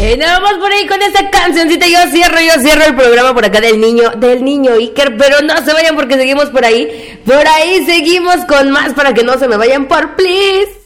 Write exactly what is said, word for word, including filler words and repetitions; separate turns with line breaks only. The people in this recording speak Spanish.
Y nada más por ahí con esta cancioncita yo cierro, yo cierro el programa por acá del niño, del niño Iker, pero no se vayan porque seguimos por ahí, por ahí seguimos con más para que no se me vayan por please.